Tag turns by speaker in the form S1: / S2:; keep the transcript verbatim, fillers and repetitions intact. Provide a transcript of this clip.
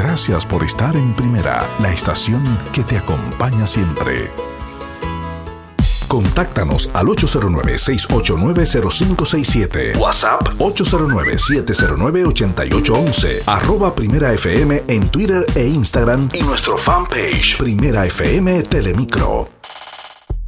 S1: Gracias por estar en Primera, la estación que te acompaña siempre. Contáctanos al ocho cero nueve, seis ocho nueve, cero cinco seis siete. WhatsApp ocho cero nueve, siete cero nueve, ocho ocho uno uno. Arroba Primera F M en Twitter e Instagram y nuestro fanpage Primera F M Telemicro.